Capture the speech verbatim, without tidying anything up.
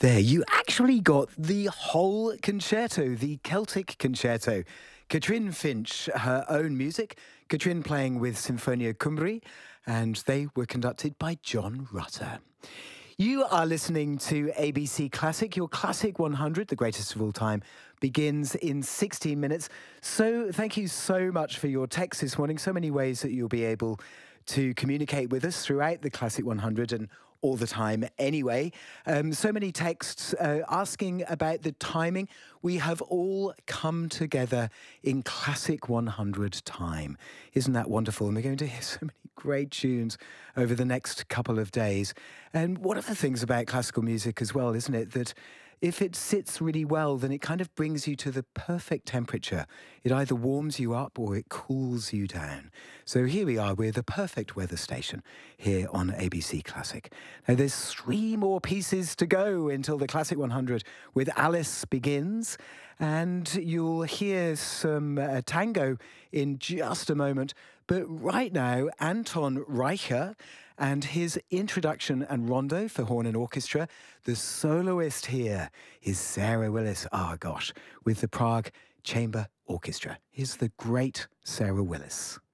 There, you actually got the whole concerto, the Celtic concerto. Katrin Finch, her own music, Katrin playing with Sinfonia Cymru, and they were conducted by John Rutter. You are listening to A B C Classic. Your Classic one hundred, the greatest of all time, begins in sixteen minutes. So thank you so much for your text this morning. So many ways that you'll be able to communicate with us throughout the Classic one hundred and all the time anyway. Um, so many texts uh, asking about the timing. We have all come together in Classic one hundred time. Isn't that wonderful? And we're going to hear so many great tunes over the next couple of days. And one of the things about classical music as well, isn't it, that if it sits really well, then it kind of brings you to the perfect temperature. It either warms you up or it cools you down. So here we are, we're the perfect weather station here on A B C Classic. Now there's three more pieces to go until the Classic one hundred with Alice begins. And you'll hear some uh, tango in just a moment. But right now, Anton Reicher and his introduction and rondo for horn and orchestra. The soloist here is Sarah Willis. Ah, oh, gosh, with the Prague Chamber Orchestra. Here's the great Sarah Willis.